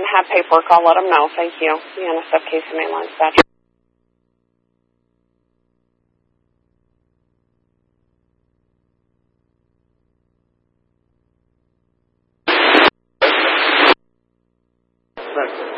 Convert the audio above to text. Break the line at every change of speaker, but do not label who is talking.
have paperwork, I'll let them know. Thank you. The NSF case and mainline statute.
Second.